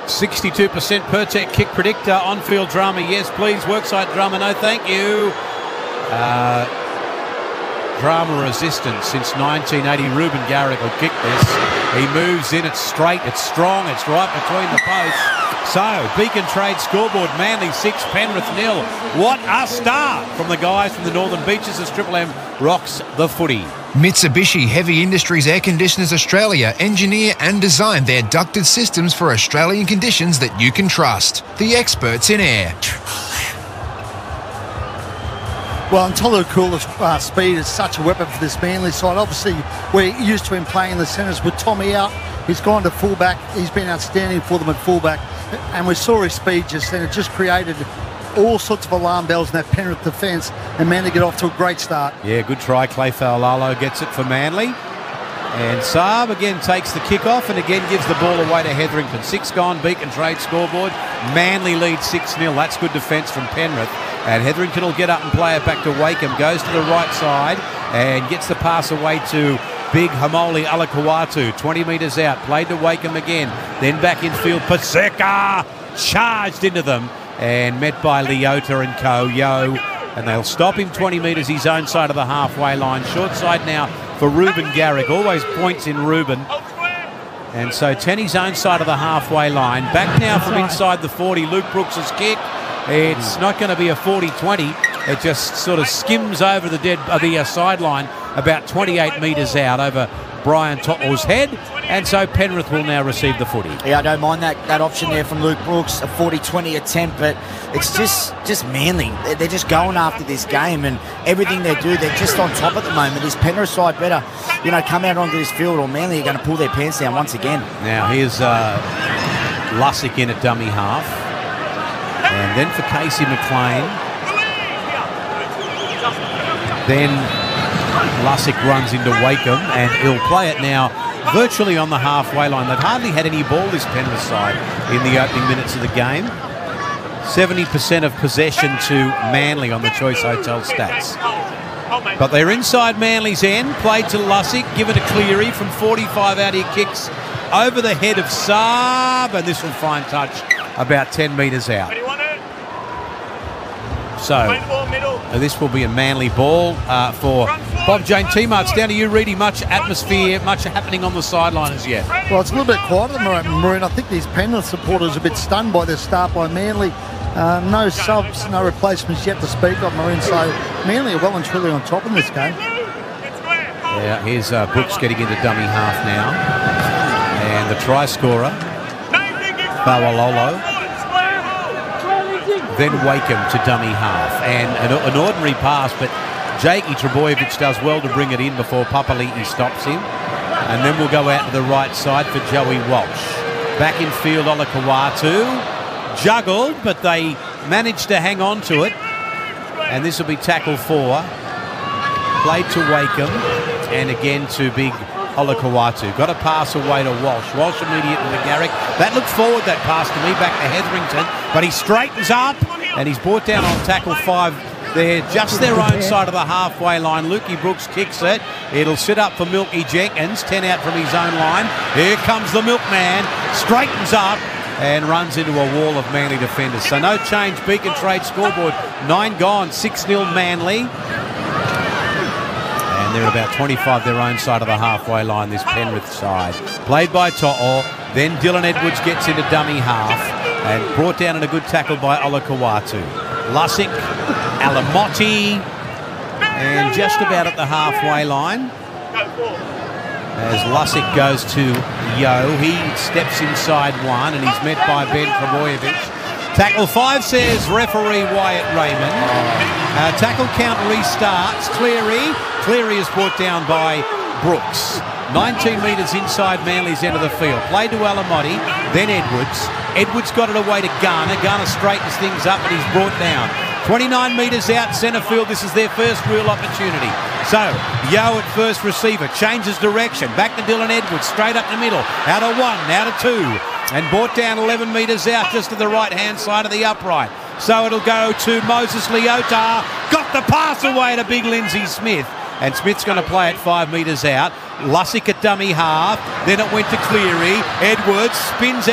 62% Pertec kick predictor. On-field drama, yes please. Workside drama, no thank you. Drama resistance since 1980. Ruben Garrick will kick this. He moves in, it's straight, it's strong, it's right between the posts. So, Beacon Trade scoreboard, Manly 6, Penrith 0. What a start from the guys from the Northern Beaches as Triple M rocks the footy. Mitsubishi Heavy Industries Air Conditioners Australia engineer and design their ducted systems for Australian conditions that you can trust. The experts in air. Well, Tolu Kula's speed is such a weapon for this Manly side. Obviously, we're used to him playing in the centres with Tommy out. He's gone to fullback. He's been outstanding for them at fullback. And we saw his speed just then. It just created all sorts of alarm bells in that Penrith defence, and Manly get off to a great start. Yeah, good try. Clay Faulalo gets it for Manly. And Saab again takes the kick-off and again gives the ball away to Hetherington. 6 gone, Beacon Trade scoreboard. Manly leads 6-0. That's good defence from Penrith. And Hetherington will get up and play it back to Wakeham. Goes to the right side and gets the pass away to Big Hamoli Alakawatu. 20 metres out. Played to Wakeham again. Then back in field. Paseka charged into them and met by Leota and co. Yo. And they'll stop him 20 metres his own side of the halfway line. Short side now for Ruben Garrick. Always points in Ruben. And so 10 his own side of the halfway line. Back now from inside the 40. Luke Brooks' kick. It's not going to be a 40-20. It just sort of skims over the sideline about 28 metres out over Brian To'o's head. And so Penrith will now receive the footy. Yeah, I don't mind that option there from Luke Brooks, a 40-20 attempt, but it's just Manly. They're just going after this game, and everything they do, they're just on top at the moment. Is Penrith side better, come out onto this field, or Manly are going to pull their pants down once again? Now here's Lussick in at dummy half. And then for Casey McLean. Then Lussick runs into Wakeham and he'll play it now virtually on the halfway line. They've hardly had any ball, this Penrith side, in the opening minutes of the game. 70% of possession to Manly on the Choice Hotel stats. But they're inside Manly's end. Played to Lussick, given to Cleary from 45 out. He kicks over the head of Saab, and this will find touch about 10 metres out. So this will be a Manly ball for Bob Jane Timar. It's down to you, Reedy. Much atmosphere, much happening on the sideline as yet. Well, it's a little bit quiet at the moment, Maroon. I think these Penrith supporters are a bit stunned by their start by Manly. No subs, no replacements yet to speak of, Maroon. So Manly are well and truly on top in this game. Yeah, here's Brooks getting into dummy half now. And the try scorer, Faulalo. Then Wakeham to dummy half. And an ordinary pass, but Jakey Trebojevic does well to bring it in before Papali'i stops him. And then we'll go out to the right side for Joey Walsh. Back in field, Olakawatu. Juggled, but they managed to hang on to it. And this will be tackle 4. Played to Wakeham. And again to big Olakawatu. Got a pass away to Walsh. Walsh immediately to Garrick. That looked forward, that pass to me, back to Hetherington. But he straightens up and he's brought down on tackle 5 there, just their own side of the halfway line. Lukey Brooks kicks it. It'll sit up for Milky Jenkins. 10 out from his own line. Here comes the Milkman. Straightens up and runs into a wall of Manly defenders. So no change. Beacon Trade scoreboard. 9 gone. 6-0 Manly. And they're at about 25 their own side of the halfway line, this Penrith side. Played by To'o. Then Dylan Edwards gets into dummy half and brought down in a good tackle by Olakawatu. Lussick, Alamotti, and just about at the halfway line. As Lussick goes to Yo, he steps inside one and he's met by Ben Trebojevic. Tackle 5, says referee Wyatt Raymond. Tackle count restarts. Cleary is brought down by Brooks. 19 metres inside Manly's end of the field. Played to Alamotti, then Edwards. Edwards got it away to Garner. Garner straightens things up and he's brought down. 29 metres out centre field. This is their first real opportunity. So, Yo at first receiver. Changes direction. Back to Dylan Edwards. Straight up the middle. Out of 1, out of 2. And brought down 11 metres out just to the right-hand side of the upright. So it'll go to Moses Leota. Got the pass away to big Lindsay Smith. And Smith's going to play it 5 metres out. Lussick at dummy half. Then it went to Cleary. Edwards spins out.